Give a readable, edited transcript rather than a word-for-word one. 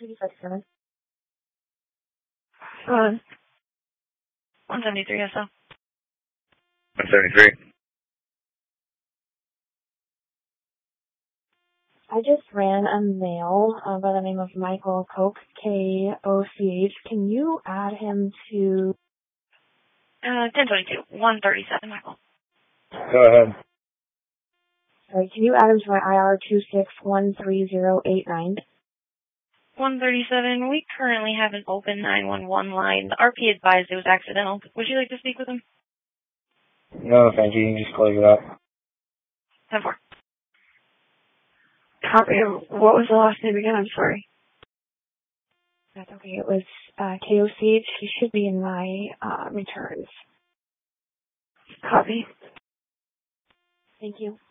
357. 173 SO. 173. I just ran a mail by the name of Michael Koch, K-O-C-H. Can you add him to... 1022. 137, Michael. Go ahead. Sorry, can you add him to my IR 2613089? 137. We currently have an open 911 line. The RP advised it was accidental. Would you like to speak with him? No, thank you. You can just close it up. 10-4. Copy. What was the last name again? I'm sorry. That's okay. It was K-O-C-H. He should be in my returns. Copy. Thank you.